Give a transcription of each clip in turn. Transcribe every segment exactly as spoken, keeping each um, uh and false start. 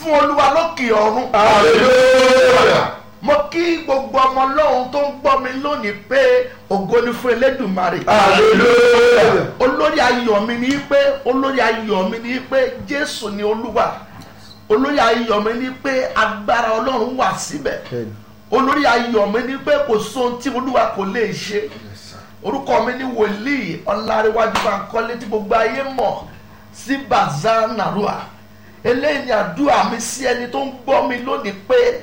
fún Olúwa lókè ọ̀run. Hallelujah. Mo kí gbogbo ọmọ Ọlọ́run tó ń gbọ́ mi lónìí pé ògo ni fún Elédùmarè. Hallelujah. Olórí ayọ̀ mi ni pé olórí ayọ̀ mi ni pé Jésù ni Olúwa. Olórí ayọ̀ mi ni pé agbára Ọlọ́run wà síbẹ̀. Olórí ayọ̀ mi ni pé kò sóhun tí Olúwa kò lè ṣe. Orúkọ mi ni Wòlíì Ọlárẹ̀wájú Bánkọ́lé tí gbogbo ayé mọ̀ sí Bàzá Nàrúà. Eléyìí ni àdúrà mi sí ẹni tó ń gbọ́ mi lónìí pé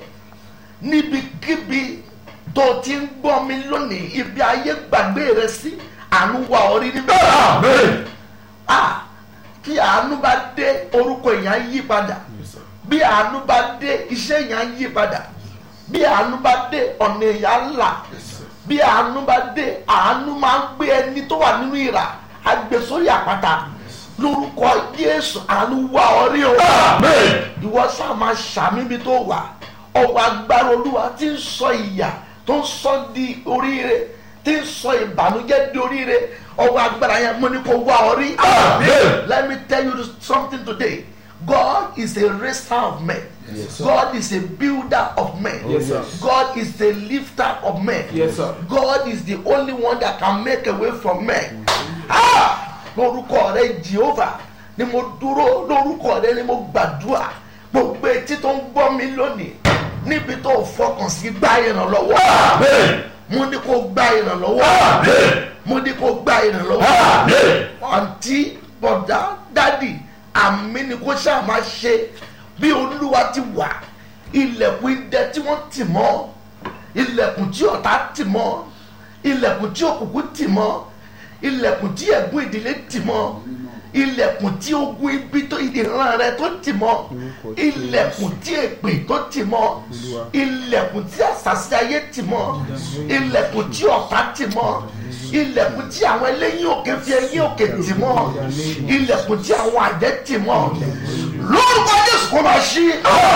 níbikíbi tó ti ń gbọ́ mi lónìí, ibi ayé gbàgbé rẹ sí, àánú wá orí níbẹ̀. Amen. Ah, kí àánú bá dé, orúkọ èèyàn yí padà. Bí àánú bá dé, iṣẹ́ èèyàn yí padà. Bí àánú bá dé, ọ̀nà èèyàn là. Bí àánú bá dé, àánú máa ń gbé ẹni tó wà nínú ìrà, àgbè sórí àpáta. Lórúkọ Jésù, àánú wá orí o. Amen. Ìwọ sáà máa ṣàmì bí tó wà. Ọwọ́ agbára Olúwa tí ń sọ ìyà tó ń sọ di oríire, tí ń sọ ìbànújẹ́ di oríire, ọwọ́ agbára yẹn mo ní kó wá orí. Amen. Let me tell you something today. God is a raiser of men. Yes, sir. God is a builder of men. Yes, sir. God is the lifter of men. Yes, sir. God is the only one that can make a way from men. Ah! Lórúkọ rẹ Jehovah ni mo dúró, lórúkọ rẹ ni mo gbàdúrà. Gbogbo etí tó ń gbọ́ mi lónìí, níbi tó fọkàn sí gba ìrànlọ́wọ́. Amen. Mo ní kó gba ìrànlọ́wọ́. Amen. Mo ní kó gba ìrànlọ́wọ́. Amen. Àǹtí, bọ̀dá, dádì, àmì ni kó ṣáà máa ṣe. Bí Olúwa ti wà, ilẹ̀kùn idẹ tí wọ́n tì mọ́, ilẹ̀kùn tí ọ̀tá tì mọ́, ilẹ̀kùn tí òkùnkùn tì mọ́, ilẹ̀kùn tí ẹ̀gún ìdílé tì mọ́, ilẹ̀kùn tí ogun ibi tó ìran rẹ tó tì mọ́, ilẹ̀kùn tí èpè tó tì mọ́, ilẹ̀kùn tí àṣàṣì ayé tì mọ́, ilẹ̀kùn tí ọ̀tá tì mọ́, ilẹ̀kùn tí àwọn eléyìn òkè fi ẹyìn òkè tì mọ́, ilẹ̀kùn tí àwọn àjẹ́ tì mọ́, lórúkọ Jésù kó máa ṣí.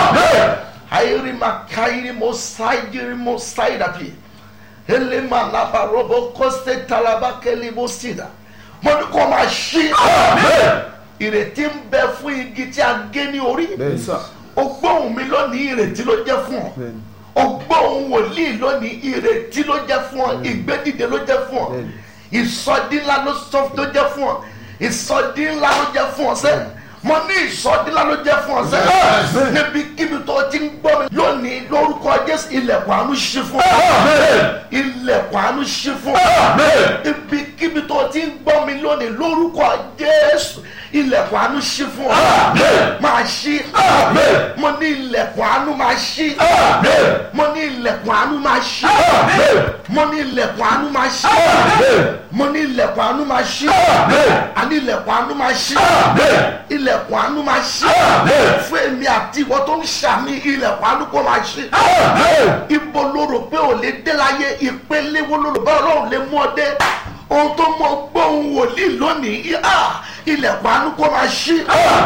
Ayiri makairi mo saigiri mo saidapi. Elema laba robo koste talaba keli mo sida. Mo ní kó máa ṣí. Ìrètí ń bẹ fún igi tí a gé ní orí. O gbóhùn mi lónìí, ìrètí ló jẹ́ fún ọ. O gbóhùn wòlíì lónìí, ìrètí ló jẹ́ fún ọ. Ìgbédìde ló jẹ́ fún ọ. Ìsọdí ńlá ló jẹ́ fún ọ. Ìsọdí ńlá ló jẹ́ fún ọ sẹ́. Mo ní ìsọdí ńlá ló jẹ́ fún ọ sẹ́. Níbi kíbi tó ti ń gbọ́ mi lónìí, lórúkọ Jésù, ilẹ̀kùn àánú ṣí fún ọ. Ilẹ̀kùn àánú ṣí fún ọ. Ibi kíbi tó ti ń gbọ́ mi lónìí, lórúkọ Jésù, ilẹ̀kùn àánú ṣí fún ọ. Máa ṣí. Mo ní ilẹ̀kùn àánú máa ṣí. Mo ní ilẹ̀kùn àánú máa ṣí. Mo ní ilẹ̀kùn àánú máa ṣí. Mo ní ilẹ̀kùn àánú máa ṣí. Àní ilẹ̀kùn àánú máa ṣí. Ilẹ̀kùn àánú máa ṣí. Fún èmi àti ìwọ tó ń ṣàmì, ilẹ̀kùn àánú kó máa ṣí. Ibo ló rò pé ò lè dé láyé, ìpele wo ló rò bá Ọlọ́run lè mú ọ dé? Ohun tó mọ gbóhùn wòlíì lónìí, ilẹ̀kùn àánú kó máa ṣí.